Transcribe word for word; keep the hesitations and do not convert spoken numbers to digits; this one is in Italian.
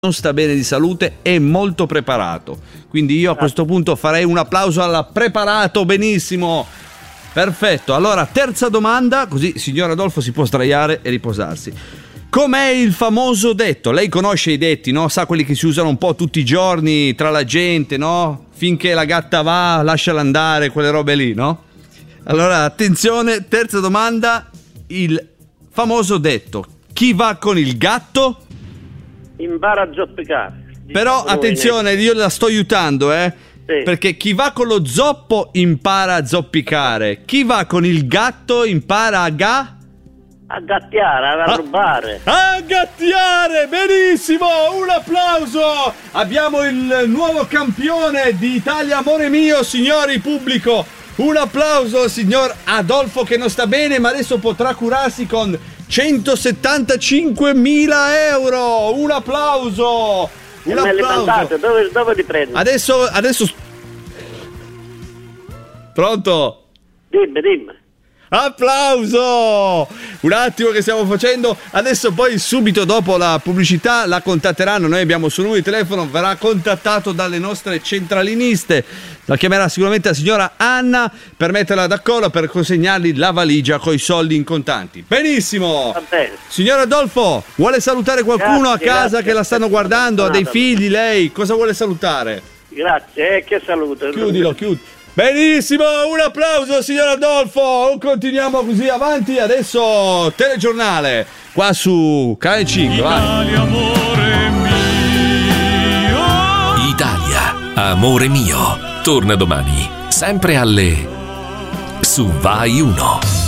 non sta bene di salute, è molto preparato. Quindi io a questo punto farei un applauso alla preparato benissimo. Perfetto. Allora, terza domanda, così signor Adolfo si può sdraiare e riposarsi. Com'è il famoso detto? Lei conosce i detti, no? Sa quelli che si usano un po' tutti i giorni tra la gente, no? Finché la gatta va, lasciala andare, quelle robe lì, no? Allora, attenzione, terza domanda, il famoso detto: chi va con il gatto impara a zoppicare. Però attenzione, io la sto aiutando, eh? Sì. Perché chi va con lo zoppo impara a zoppicare, chi va con il gatto impara a ga... a gattiare, a ah. rubare. A gattiare, benissimo, un applauso. Abbiamo il nuovo campione di Italia Amore Mio, signori pubblico. Un applauso al signor Adolfo, che non sta bene, ma adesso potrà curarsi con centosettantacinquemila euro. Un applauso. Un e me li applauso. mandate, dove, dove li prendo? Adesso, adesso. Pronto? Dimmi, dimmi. Applauso! Un attimo che stiamo facendo. Adesso poi subito dopo la pubblicità la contatteranno. Noi abbiamo il suo numero di telefono, verrà contattato dalle nostre centraliniste. La chiamerà sicuramente la signora Anna per metterla d'accordo, per consegnargli la valigia con i soldi in contanti. Benissimo! Va bene. Signor Adolfo, vuole salutare qualcuno Grazie, a casa grazie. che la stanno guardando? Ha dei figli lei? Cosa vuole salutare? Grazie, eh, che saluto. Chiudilo, chiudi. Benissimo, un applauso signor Adolfo. Continuiamo così avanti. Adesso telegiornale qua su Canale cinque. Italia, amore mio. Italia, amore mio. Torna domani, sempre alle su Vai uno.